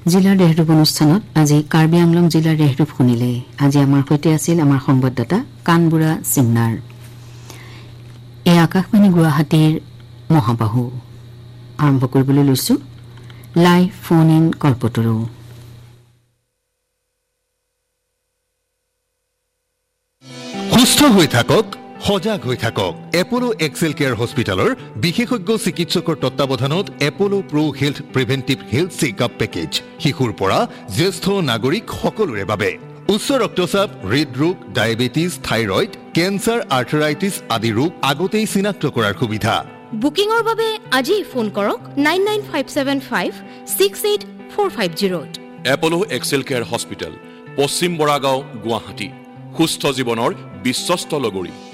জিলাৰ ৰেহৰূপ অনুষ্ঠানত আজি কাৰ্বি আংলং জিলাৰ ৰেহৰূপ শুনিলে। আজি আমাৰ সৈতে আছিল আমাৰ সংবাদদাতা কানবুৰা চিন্নাৰ। এই আকাশবাণী গুৱাহাটীৰ মহাবাহু আৰম্ভ কৰিবলৈ লৈছো লাইভ ফোন ইন কল্পতৰু। সুস্থ হৈ থাকক, সজাগ হৈ থাকক। এপলো এক্সেল কেয়াৰ হস্পিটেলৰ বিশেষজ্ঞ চিকিৎসকৰ তত্বাৱধানত এপলো প্ৰ হেল্থ প্ৰিভেন্টিভ হেল্থ চেকআপ পেকেজ শিশুৰ পৰা জ্যেষ্ঠ নাগৰিক সকলোৰে বাবে। উচ্চ ৰক্তচাপ, হৃদৰোগ, ডায়েবেটিছ, থাইৰয়ড, কেঞ্চাৰ, আৰ্থৰাইটিছ আদি ৰোগ আগতেই চিনাক্ত কৰাৰ সুবিধা। বুকিঙৰ বাবে আজি ফোন কৰক 99,575,68450। এপলো এক্সেল কেয়াৰ হস্পিটেল, পশ্চিম বৰাগাঁও, গুৱাহাটী। সুস্থ জীৱনৰ বিশ্বস্ত লগৰী।